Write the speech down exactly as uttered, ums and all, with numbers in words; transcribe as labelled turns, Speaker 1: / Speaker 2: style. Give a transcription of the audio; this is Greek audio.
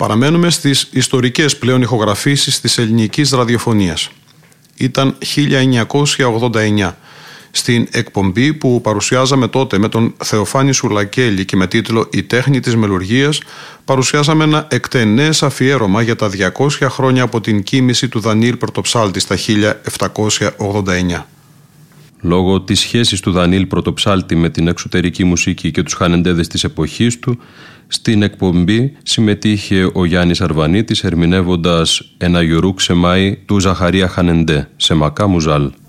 Speaker 1: Παραμένουμε στις ιστορικές πλέον ηχογραφήσεις της ελληνικής ραδιοφωνίας. Ήταν χίλια εννιακόσια ογδόντα εννιά. Στην εκπομπή που παρουσιάζαμε τότε με τον Θεοφάνη Σουλακέλη και με τίτλο «Η τέχνη της μελουργίας», παρουσιάσαμε ένα εκτενές αφιέρωμα για τα διακόσια χρόνια από την κοίμηση του Δανίλ Πρωτοψάλτη στα χίλια επτακόσια ογδόντα εννιά.
Speaker 2: Λόγω της σχέσης του Δανίλ Πρωτοψάλτη με την εξωτερική μουσική και τους χανεντέδες της εποχής του, στην εκπομπή συμμετείχε ο Γιάννης Αρβανίτης ερμηνεύοντας ένα γιουρούκ σεμάι του Ζαχαρία Χανεντέ, σε μακά μουζάλ.